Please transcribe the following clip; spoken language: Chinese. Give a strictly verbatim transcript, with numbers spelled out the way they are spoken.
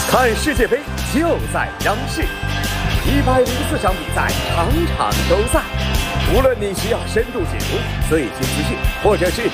看世界杯就在央视，一百零四场比赛，场场都在。无论你需要深度解读、最新资讯，或者是